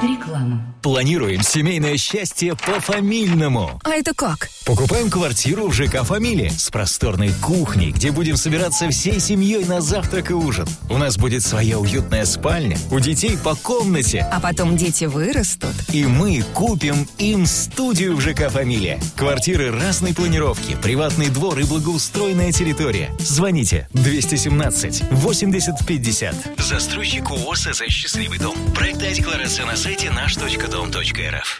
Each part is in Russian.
Реклама. Планируем семейное счастье по-фамильному. А это как? Покупаем квартиру в ЖК «Фамилия» с просторной кухней, где будем собираться всей семьей на завтрак и ужин. У нас будет своя уютная спальня, у детей по комнате. А потом дети вырастут. И мы купим им студию в ЖК «Фамилия». Квартиры разной планировки, приватный двор и благоустроенная территория. Звоните 217 80 50. Застройщик УОС «СС Счастливый дом». Проектная декларация на сайте наш.дом.рф.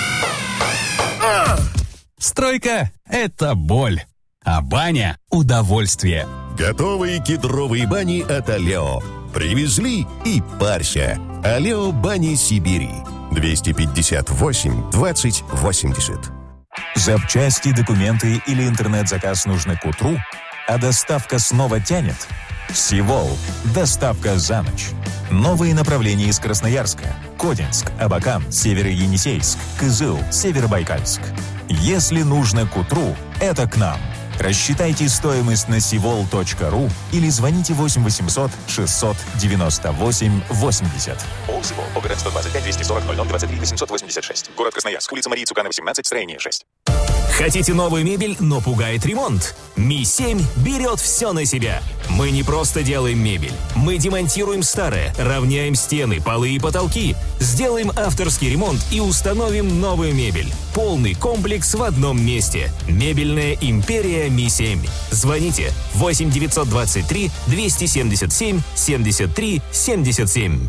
Стройка – это боль, а баня – удовольствие. Готовые кедровые бани от Алео. Привезли и парься. Алео бани Сибири. 258 20 80. Запчасти, документы или интернет-заказ нужны к утру, а доставка снова тянет? Сивол. Доставка за ночь. Новые направления из Красноярска. Кодинск, Абакан, Северо-Енисейск, Кызыл, Северобайкальск. Если нужно к утру, это к нам. Рассчитайте стоимость на sivol.ru или звоните 8 800 698 80. ООО «Сивол». ОГРН 125 240 00 23 886. Город Красноярск. Улица Марии Цукана, 18, строение 6. Хотите новую мебель, но пугает ремонт? Ми-7 берет все на себя. Мы не просто делаем мебель. Мы демонтируем старое, равняем стены, полы и потолки, сделаем авторский ремонт и установим новую мебель. Полный комплекс в одном месте. Мебельная империя Ми-7. Звоните 8 923 277 73 77.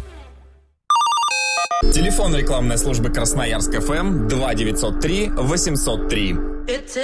Телефон рекламной службы Красноярск ФМ 2903 803.